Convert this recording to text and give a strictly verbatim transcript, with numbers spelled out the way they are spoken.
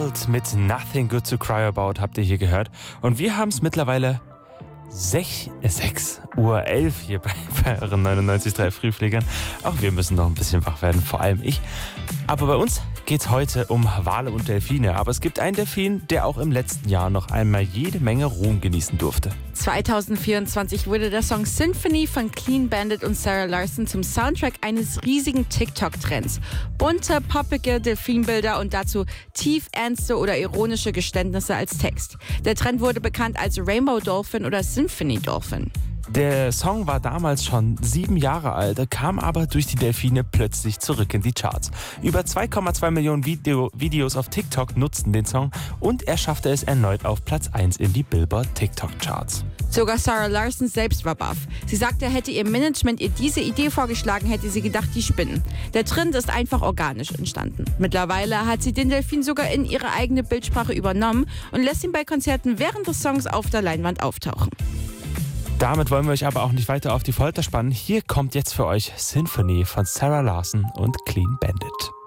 World mit Nothing Good to Cry About habt ihr hier gehört. Und wir haben es mittlerweile sechs Uhr elf hier bei, bei euren neunundneunzig Komma drei Frühfliegern. Auch wir müssen noch ein bisschen wach werden, vor allem ich. Aber bei uns geht es heute um Wale und Delfine. Aber es gibt einen Delfin, der auch im letzten Jahr noch einmal jede Menge Ruhm genießen durfte. zwanzig vierundzwanzig wurde der Song Symphony von Clean Bandit und Sarah Larson zum Soundtrack eines riesigen TikTok-Trends. Bunte, poppige Delfinbilder und dazu tief ernste oder ironische Geständnisse als Text. Der Trend wurde bekannt als Rainbow Dolphin oder Symphony Dolphin. Der Song war damals schon sieben Jahre alt, kam aber durch die Delfine plötzlich zurück in die Charts. Über zwei Komma zwei Millionen Video- Videos auf TikTok nutzten den Song und er schaffte es erneut auf Platz eins in die Billboard TikTok-Charts. Sogar Sarah Larson selbst war baff. Sie sagte, hätte ihr Management ihr diese Idee vorgeschlagen, hätte sie gedacht, die spinnen. Der Trend ist einfach organisch entstanden. Mittlerweile hat sie den Delfin sogar in ihre eigene Bildsprache übernommen und lässt ihn bei Konzerten während des Songs auf der Leinwand auftauchen. Damit wollen wir euch aber auch nicht weiter auf die Folter spannen. Hier kommt jetzt für euch Symphony von Sarah Larson und Clean Bandit.